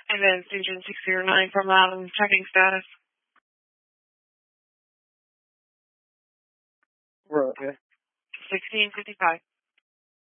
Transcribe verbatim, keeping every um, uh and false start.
Advanced Engine six zero nine from Adam, checking status. We're okay. sixteen fifty-five.